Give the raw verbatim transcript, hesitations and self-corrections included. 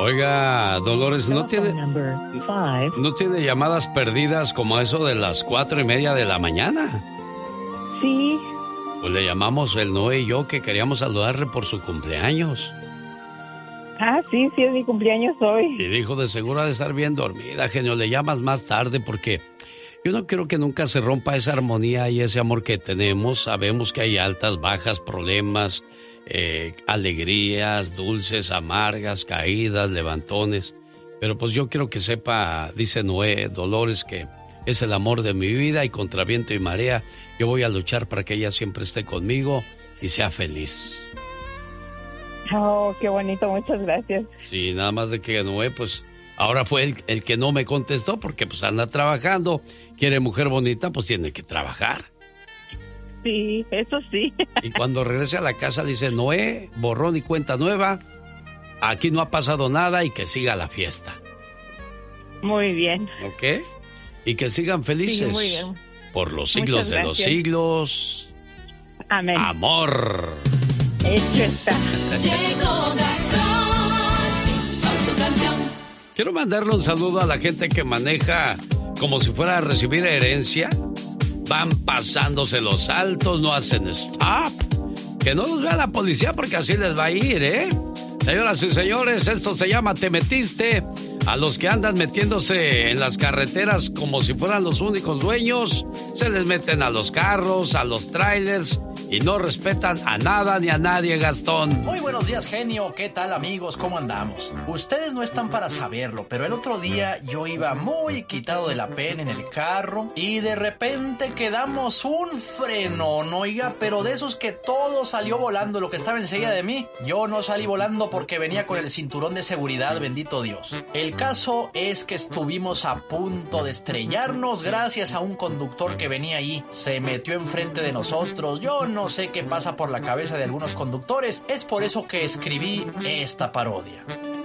Oiga, Dolores, ¿no tiene, ¿no tiene llamadas perdidas como a eso de las cuatro y media de la mañana? Sí. Pues le llamamos el Noé y yo que queríamos saludarle por su cumpleaños. Ah, sí, sí, es mi cumpleaños hoy. Y dijo, de seguro ha de estar bien dormida, genio, le llamas más tarde porque yo no quiero que nunca se rompa esa armonía y ese amor que tenemos. Sabemos que hay altas, bajas, problemas, eh, alegrías, dulces, amargas, caídas, levantones. Pero pues yo quiero que sepa, dice Noé, Dolores, que es el amor de mi vida y contra viento y marea yo voy a luchar para que ella siempre esté conmigo y sea feliz. Oh, qué bonito, muchas gracias. Sí, nada más de que Noé, pues, ahora fue el, el que no me contestó porque pues anda trabajando. Quiere mujer bonita, pues tiene que trabajar. Sí, eso sí. Y cuando regrese a la casa dice, Noé, borrón y cuenta nueva, aquí no ha pasado nada y que siga la fiesta. Muy bien. ¿Ok? Y que sigan felices. Sí, muy bien. Por los siglos de los siglos. Amén. Amor. Hecho está. Llegó Gastón con su canción. Quiero mandarle un saludo a la gente que maneja como si fuera a recibir herencia. Van pasándose los altos, no hacen stop. Que no los vea la policía porque así les va a ir, ¿eh? Señoras y señores, esto se llama Te Metiste. A los que andan metiéndose en las carreteras como si fueran los únicos dueños, se les meten a los carros, a los trailers y no respetan a nada ni a nadie, Gastón. Muy buenos días, genio. ¿Qué tal, amigos? ¿Cómo andamos? Ustedes no están para saberlo, pero el otro día yo iba muy quitado de la pena en el carro y de repente quedamos un frenón, oiga, pero de esos que todo salió volando, lo que estaba enseguida de mí. Yo no salí volando porque venía con el cinturón de seguridad, bendito Dios. El caso es que estuvimos a punto de estrellarnos gracias a un conductor que venía ahí. Se metió enfrente de nosotros. Yo no sé qué pasa por la cabeza de algunos conductores. Es por eso que escribí esta parodia.